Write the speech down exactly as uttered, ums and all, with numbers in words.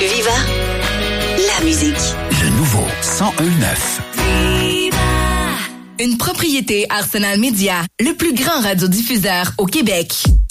Viva, la musique. Le nouveau cent un neuf. Une propriété Arsenal Média, le plus grand radiodiffuseur au Québec.